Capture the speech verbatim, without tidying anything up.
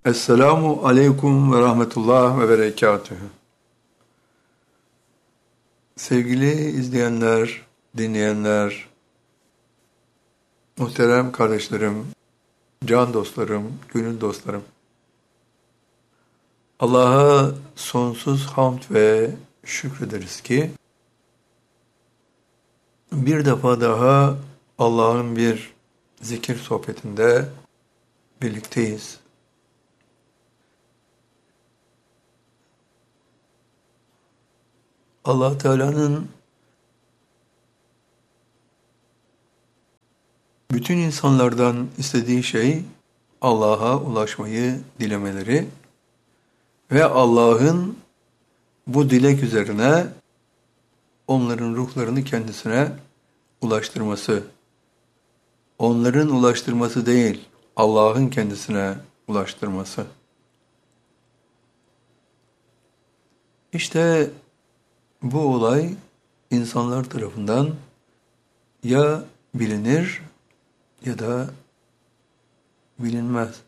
Esselamu aleyküm ve rahmetullah ve berekatühü. Sevgili izleyenler, dinleyenler, muhterem kardeşlerim, can dostlarım, gönül dostlarım. Allah'a sonsuz hamd ve şükrederiz ki bir defa daha Allah'ın bir zikir sohbetinde birlikteyiz. Allah Teala'nın bütün insanlardan istediği şey Allah'a ulaşmayı dilemeleri ve Allah'ın bu dilek üzerine onların ruhlarını kendisine ulaştırması. Onların ulaştırması değil, Allah'ın kendisine ulaştırması. İşte bu olay insanlar tarafından ya bilinir ya da bilinmez.